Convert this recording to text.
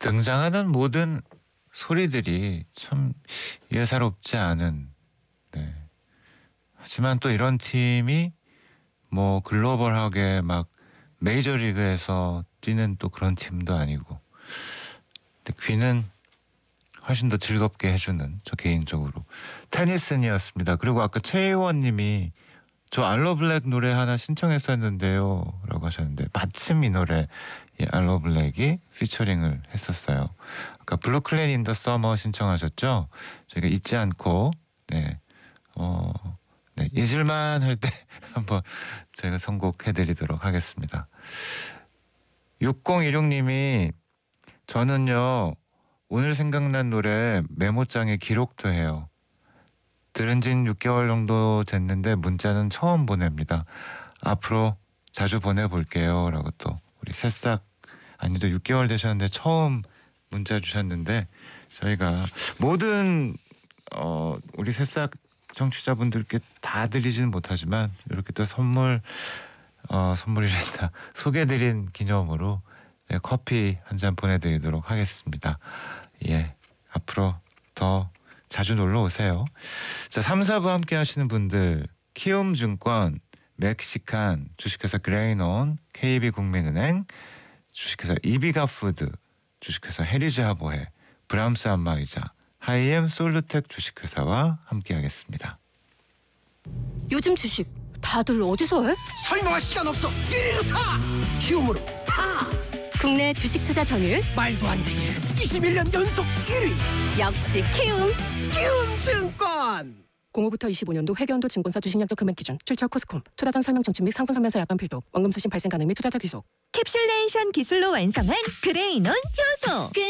등장하는 모든 소리들이 참 예사롭지 않은. 네. 하지만 또 이런 팀이 뭐 글로벌하게 막 메이저리그에서 뛰는 또 그런 팀도 아니고, 근데 귀는 훨씬 더 즐겁게 해주는, 저 개인적으로 테니슨이었습니다. 그리고 아까 최희원님이 저 알로블랙 노래 하나 신청했었는데요 라고 하셨는데, 마침 이 노래 알로블랙이 피처링을 했었어요. 아까 블루클랜 인 더 서머 신청하셨죠? 저희가 잊지 않고 네, 네, 잊을만 할 때 한번 저희가 선곡해드리도록 하겠습니다. 6016님이 저는요 오늘 생각난 노래 메모장에 기록도 해요. 들은 지는 6개월 정도 됐는데 문자는 처음 보냅니다. 앞으로 자주 보내볼게요 라고 또 우리 새싹, 아니도 6개월 되셨는데 처음 문자 주셨는데, 저희가 모든 우리 새싹 청취자분들께 다 드리지는 못하지만 이렇게 또 선물이란다 소개드린 기념으로 네, 커피 한 잔 보내드리도록 하겠습니다. 예, 앞으로 더 자주 놀러 오세요. 자, 3, 4부 함께 하시는 분들, 키움증권, 멕시칸, 주식회사 그레이논, KB국민은행, 주식회사 이비가푸드, 주식회사 헤리즈하보해, 브람스 안마의자, 하이엠 솔루텍 주식회사와 함께하겠습니다. 요즘 주식 다들 어디서 해? 설명할 시간 없어. 1위로 타. 키움으로 타. 국내 주식 투자 점유율 말도 안 되게 21년 연속 1위. 역시 키움. 키움증권. 05부터 25년도 회계연도 증권사 주식약정 금액 기준, 출처 코스콤, 투자전 설명 청취 및 상품 설명서 약관 필독, 원금 수신 발생 가능 및 투자자 귀속. 캡슐레이션 기술로 완성한 그레이논 효소.